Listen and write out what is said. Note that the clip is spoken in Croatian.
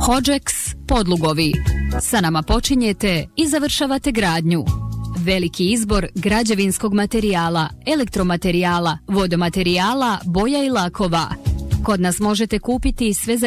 Hodžeks Podlugovi. Sa nama počinjete i završavate gradnju. Veliki izbor građevinskog materijala, elektromaterijala, vodomaterijala, boja i lakova. Kod nas možete kupiti sve za